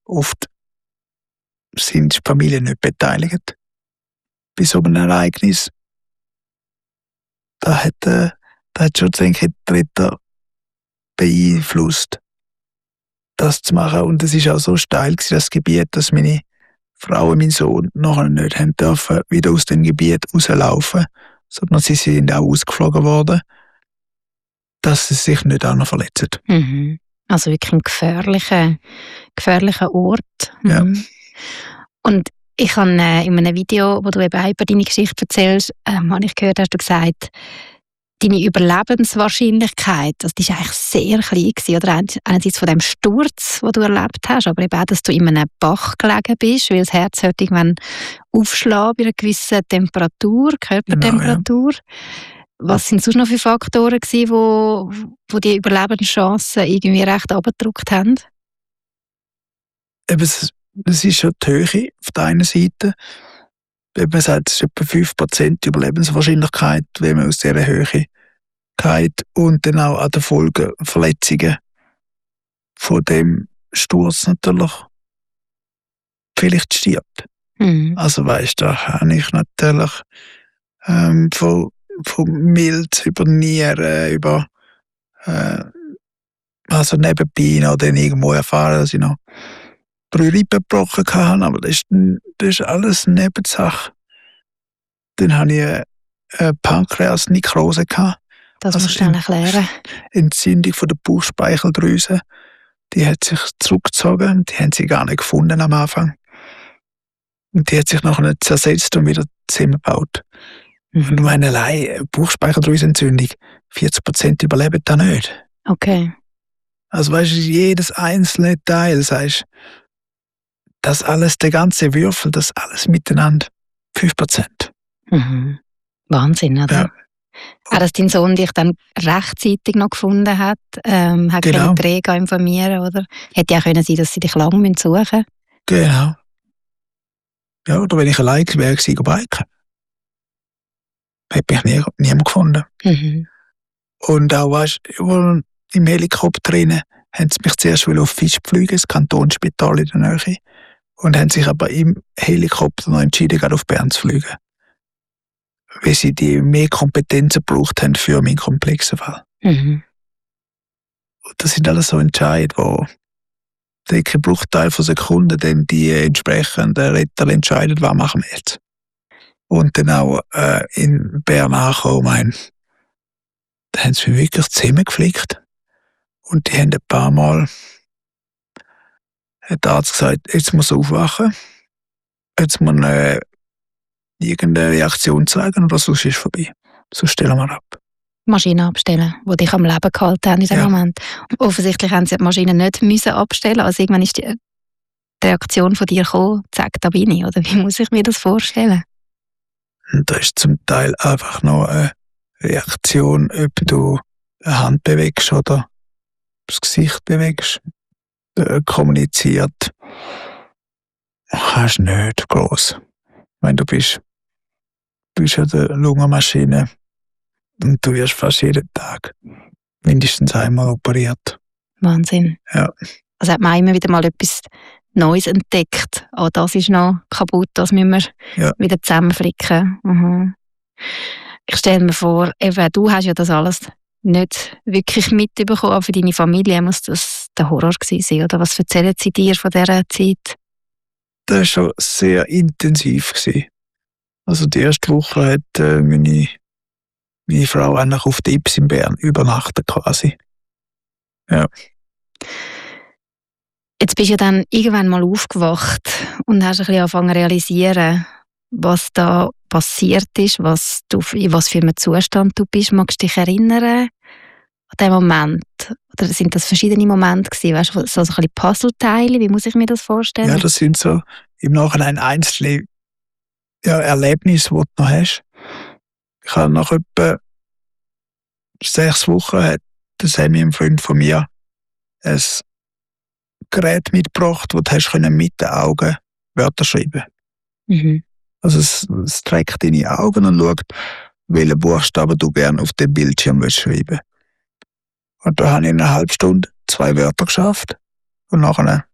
oft sind die Familien nicht beteiligt. Bei so einem Ereignis, da hat schon, denke ich, die Dritte beeinflusst, das zu machen. Und es war auch so steil, das Gebiet, dass meine Frau und mein Sohn nachher nicht haben dürfen, wieder aus dem Gebiet rauslaufen, sondern sie sind auch ausgeflogen worden, dass sie sich nicht auch noch verletzen. Mhm. Also wirklich ein gefährlicher Ort. Mhm. Ja. Und ich habe in einem Video, wo du eben auch über deine Geschichte erzählst, habe ich gehört, hast du gesagt, deine Überlebenswahrscheinlichkeit, also die war eigentlich sehr klein gewesen, oder einerseits von dem Sturz, den du erlebt hast, aber eben auch, dass du in einem Bach gelegen bist, weil das Herz hört irgendwann aufschlagen bei einer gewissen Temperatur, Körpertemperatur. Genau, ja. Was sind sonst noch für Faktoren gewesen, wo die Überlebenschancen irgendwie recht abgedrückt haben? Eben, es ist schon die Höhe auf der einen Seite. Man sagt, es ist etwa 5% Überlebenswahrscheinlichkeit, wenn man aus dieser Höhe geht. Und dann auch an den Folgen, Verletzungen von dem Sturz natürlich vielleicht stirbt. Mhm. Also weisst du, da habe ich natürlich von Milz über Nieren, über also Nebenbein oder dann irgendwo erfahren, dass ich noch 3 Rippen gebrochen hatte, aber das ist alles Nebensache. Dann hatte ich eine Pankreasnekrose. Das musst du erklären. Entzündung von der Bauchspeicheldrüse. Die hat sich zurückgezogen. Die haben sie gar nicht gefunden am Anfang. Und die hat sich nachher nicht zersetzt und wieder zusammengebaut. Mhm. Und meine allein Bauchspeicheldrüsenentzündung, 40% überleben da nicht. Okay. Also weißt du, jedes einzelne Teil, sagst das alles, der ganze Würfel, das alles miteinander, 5%. Mhm. Wahnsinn, oder? Ja. Auch, dass dein Sohn dich dann rechtzeitig noch gefunden hat, hat genau. Die Träger informieren, oder? Hätte ja auch können sein, dass sie dich lange suchen müssen. Genau. Ja, oder wenn ich allein wäre, biken. Hätte mich niemand gefunden. Mhm. Und auch, weißt du, im Helikopter drinnen, haben sie mich zuerst auf Fisch fliegen, das Kantonsspital in der Nähe. Und haben sich aber im Helikopter noch entschieden, gerade auf Bern zu fliegen. Weil sie die mehr Kompetenzen gebraucht haben für meinen komplexen Fall. Mhm. Und das sind alles so Entscheidungen, wo ein Bruchteil von Sekunden dann die entsprechenden Retter entscheiden, was machen wir jetzt. Und dann auch in Bern angekommen, da haben sie mich wirklich zusammengeflickt. Und die haben ein paar Mal, hat der Arzt gesagt, jetzt muss er aufwachen, jetzt muss man irgendeine Reaktion zeigen oder sonst ist es vorbei. So stellen wir ab. Maschinen abstellen, die dich am Leben gehalten haben in dem Moment. Offensichtlich haben sie die Maschinen nicht müssen abstellen. Also irgendwann ist die Reaktion von dir gekommen, zack, da bin ich. Oder wie muss ich mir das vorstellen? Und da ist zum Teil einfach noch eine Reaktion, ob du eine Hand bewegst oder das Gesicht bewegst, kommuniziert. Kannst nicht gross. Wenn du bist an der Lungenmaschine und du wirst fast jeden Tag mindestens einmal operiert. Wahnsinn. Ja. Also hat man immer wieder mal etwas Neues entdeckt. Oh, das ist noch kaputt, das müssen wir wieder zusammenflicken. Mhm. Ich stelle mir vor, eben, du hast ja das alles nicht wirklich mitbekommen, aber für deine Familie muss das der Horror gewesen sein, oder? Was erzählen sie dir von dieser Zeit? Das war schon sehr intensiv. Also die erste Woche hat meine Frau eigentlich auf der Ips in Bern übernachtet quasi. Ja. Jetzt bist du ja dann irgendwann mal aufgewacht und hast ein bisschen angefangen zu realisieren, was da passiert ist, in was für einem Zustand du bist. Magst du dich erinnern an diesen Moment? Oder sind das verschiedene Momente gewesen? Weißt du, so ein bisschen Puzzleteile? Wie muss ich mir das vorstellen? Ja, das sind so im Nachhinein einzelne Erlebnisse, die du noch hast. Ich habe nach etwa 6 Wochen hat der Sammy, ein Freund von mir, ein Gerät mitgebracht, wo du mit den Augen Wörter schreiben. Mhm. Also es trägt deine Augen und schaut, welchen Buchstaben du gerne auf dem Bildschirm schreiben willst. Und da habe ich in einer halben Stunde 2 Wörter geschafft. Und nachher